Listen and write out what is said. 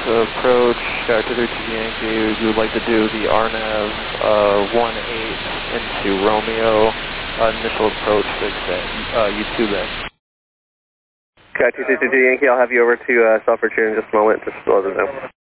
approach, 232 Yankee, you would like to do the RNAV 18 into Romeo, initial approach 6 at U2 then. Okay, 232 Yankee, I'll have you over to Selfridge here in just a moment, just below the zone.